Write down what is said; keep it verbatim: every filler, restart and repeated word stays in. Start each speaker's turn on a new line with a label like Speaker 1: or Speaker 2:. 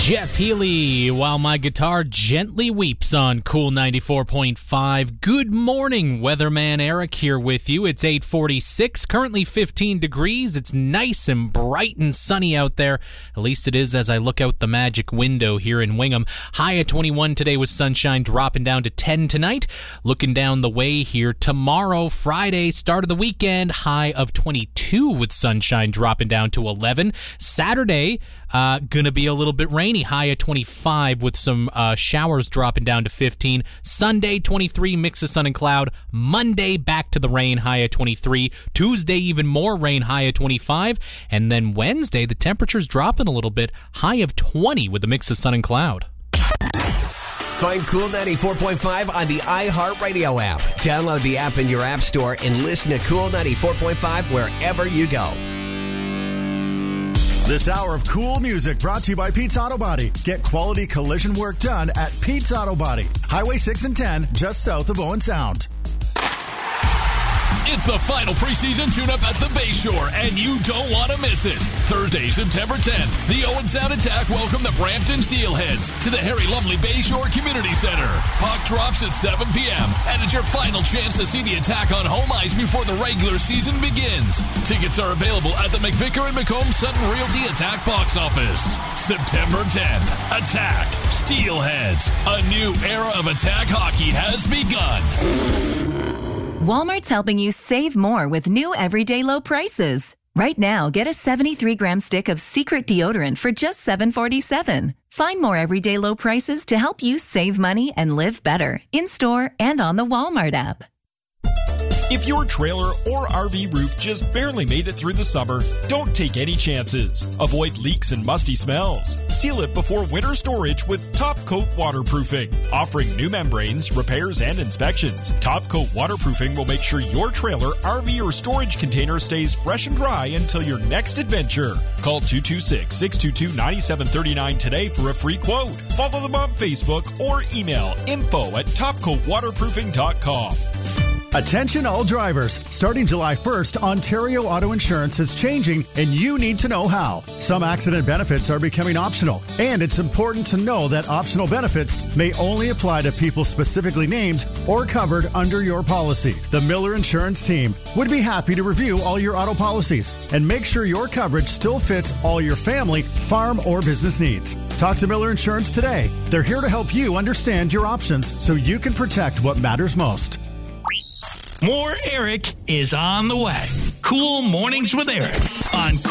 Speaker 1: Jeff Healy, while my guitar gently weeps on Cool ninety-four point five. Good morning, weatherman Eric here with you. It's eight forty-six, currently fifteen degrees. It's nice and bright and sunny out there. At least it is as I look out the magic window here in Wingham. High at twenty-one today with sunshine, dropping down to ten tonight. Looking down the way here tomorrow, Friday, start of the weekend, high of twenty-two with sunshine, dropping down to eleven. Saturday, uh, gonna be a little bit rainy, high at twenty-five with some uh, showers dropping down to fifteen. Sunday, twenty-three, mix of sun and cloud. Monday, back to the rain, high at twenty-three. Tuesday, even more rain, high at twenty-five. And then Wednesday, the temperature's dropping a little bit, high of twenty with a mix of sun and cloud.
Speaker 2: Find Cool ninety-four point five on the iHeartRadio app. Download the app in your app store and listen to Cool ninety-four point five wherever you go.
Speaker 3: This hour of cool music brought to you by Pete's Auto Body. Get quality collision work done at Pete's Auto Body. Highway six and ten, just south of Owen Sound.
Speaker 4: It's the final preseason tune-up at the Bayshore, and you don't want to miss it. Thursday, September tenth, the Owen Sound Attack welcome the Brampton Steelheads to the Harry Lumley Bayshore Community Center. Puck drops at seven p.m., and it's your final chance to see the Attack on home ice before the regular season begins. Tickets are available at the McVicker and McComb Sutton Realty Attack box office. September tenth, Attack, Steelheads. A new era of Attack hockey has begun.
Speaker 5: Walmart's helping you save more with new everyday low prices. Right now, get a seventy-three gram stick of Secret deodorant for just seven forty-seven. Find more everyday low prices to help you save money and live better in-store and on the Walmart app.
Speaker 6: If your trailer or R V roof just barely made it through the summer, don't take any chances. Avoid leaks and musty smells. Seal it before winter storage with Top Coat Waterproofing. Offering new membranes, repairs, and inspections, Top Coat Waterproofing will make sure your trailer, R V, or storage container stays fresh and dry until your next adventure. Call two two six, six two two, nine seven three nine today for a free quote. Follow them on Facebook or email info at top coat waterproofing dot com.
Speaker 3: Attention all drivers. Starting July first, Ontario Auto Insurance is changing and you need to know how. Some accident benefits are becoming optional, and it's important to know that optional benefits may only apply to people specifically named or covered under your policy. The Miller Insurance Team would be happy to review all your auto policies and make sure your coverage still fits all your family, farm, or business needs. Talk to Miller Insurance today. They're here to help you understand your options so you can protect what matters most.
Speaker 7: More Eric is on the way. Cool Mornings with Eric on